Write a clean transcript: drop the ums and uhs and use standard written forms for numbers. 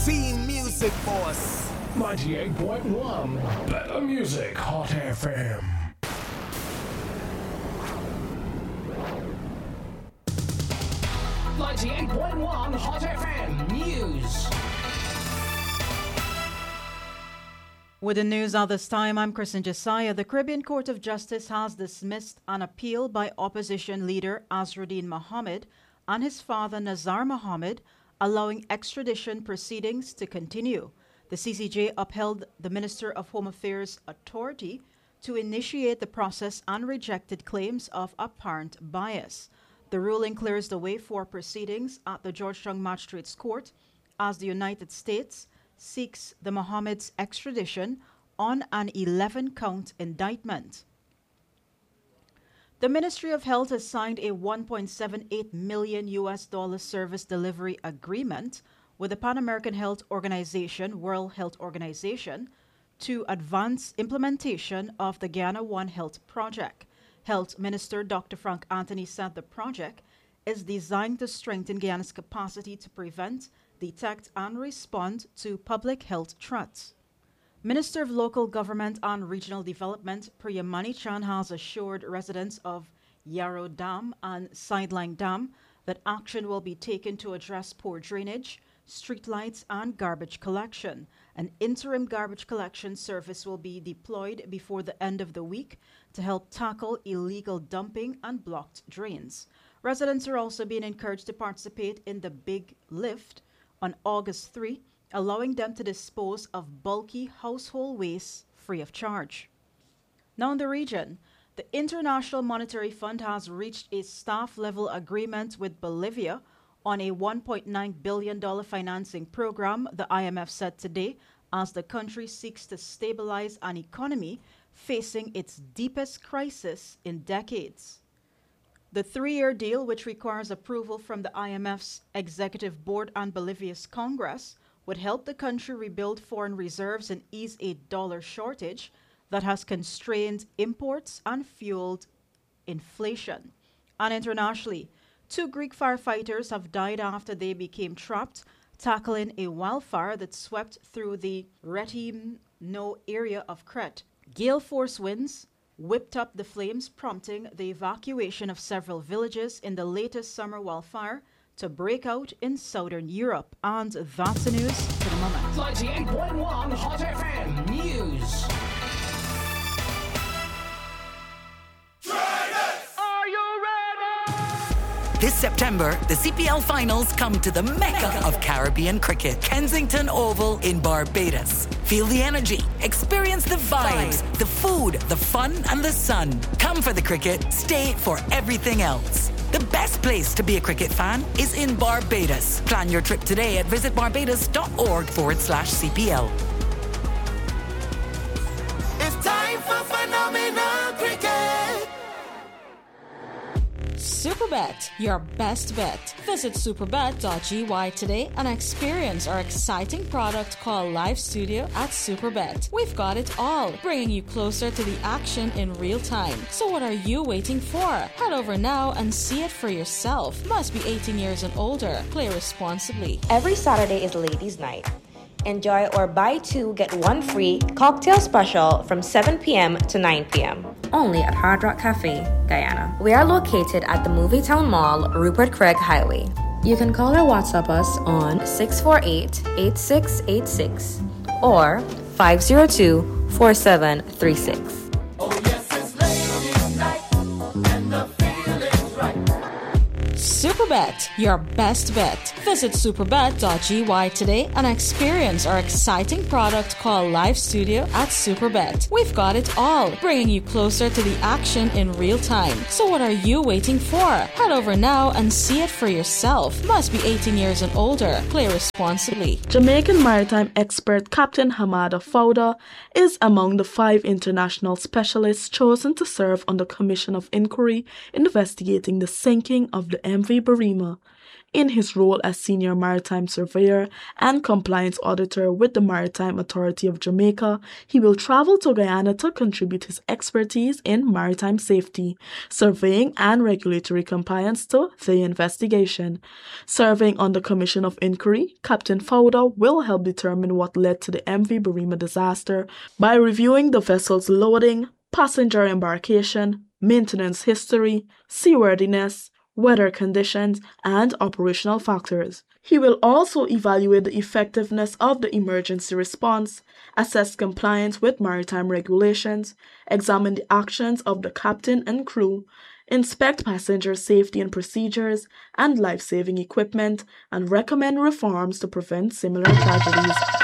Team Music Boss. 98.1 Better Music Hot FM. Hot FM News. With the news at this time, I'm Kristen Josiah. The Caribbean Court of Justice has dismissed an appeal by opposition leader Azruddin Mohammed and his father Nazar Mohammed, allowing extradition proceedings to continue. The CCJ upheld the Minister of Home Affairs authority to initiate the process and rejected claims of apparent bias. The ruling clears the way for proceedings at the Georgetown Magistrates Court as the United States seeks the Mohammed's extradition on an 11-count indictment. The Ministry of Health has signed a $1.78 million service delivery agreement with the Pan American Health Organization, World Health Organization, to advance implementation of the Guyana One Health Project. Health Minister Dr. Frank Anthony said the project is designed to strengthen Guyana's capacity to prevent, detect, and respond to public health threats. Minister of Local Government and Regional Development Priya Manichan has assured residents of Yarrow Dam and Sideline Dam that action will be taken to address poor drainage, streetlights, and garbage collection. An interim garbage collection service will be deployed before the end of the week to help tackle illegal dumping and blocked drains. Residents are also being encouraged to participate in the Big Lift on August 3, allowing them to dispose of bulky household waste free of charge. Now in the region, the International Monetary Fund has reached a staff-level agreement with Bolivia on a $1.9 billion financing program, the IMF said today, as the country seeks to stabilize an economy facing its deepest crisis in decades. The 3-year deal, which requires approval from the IMF's Executive Board and Bolivia's Congress, would help the country rebuild foreign reserves and ease a dollar shortage that has constrained imports and fueled inflation. And internationally, 2 Greek firefighters have died after they became trapped tackling a wildfire that swept through the Rethymno area of Crete. Gale force winds whipped up the flames, prompting the evacuation of several villages in the latest summer wildfire to break out in southern Europe. And that's the news for the moment. 98.1 Hot FM News. This September, the CPL Finals come to the Mecca of Caribbean cricket, Kensington Oval in Barbados. Feel the energy, experience the vibes, the food, the fun, and the sun. Come for the cricket, stay for everything else. The best place to be a cricket fan is in Barbados. Plan your trip today at visitbarbados.org/CPL. It's time for phenomenal cricket. Superbet, your best bet. Visit superbet.gy today and experience our exciting product called Live Studio at Superbet. We've got it all, bringing you closer to the action in real time. So what are you waiting for? Head over now and see it for yourself. Must be 18 years and older. Play responsibly. Every Saturday is Ladies' Night. Enjoy our buy 2 get 1 free cocktail special from 7 p.m. to 9 p.m. only at Hard Rock Cafe, Guyana. We are located at the Movietown Mall, Rupert Craig Highway. You can call or WhatsApp us on 648-8686 or 502-4736. Superbet, your best bet. Visit superbet.gy today and experience our exciting product called Live Studio at Superbet. We've got it all, bringing you closer to the action in real time. So what are you waiting for? Head over now and see it for yourself. Must be 18 years and older. Play responsibly. Jamaican maritime expert Captain Hamada Fowda is among the 5 international specialists chosen to serve on the Commission of Inquiry investigating the sinking of the MV Barima. in his role as Senior Maritime Surveyor and Compliance Auditor with the Maritime Authority of Jamaica, he will travel to Guyana to contribute his expertise in maritime safety, surveying and regulatory compliance to the investigation. Serving on the Commission of Inquiry, Captain Fowler will help determine what led to the MV Barima disaster by reviewing the vessel's loading, passenger embarkation, maintenance history, seaworthiness, weather conditions, and operational factors. He will also evaluate the effectiveness of the emergency response, assess compliance with maritime regulations, examine the actions of the captain and crew, inspect passenger safety and procedures and life-saving equipment, and recommend reforms to prevent similar tragedies.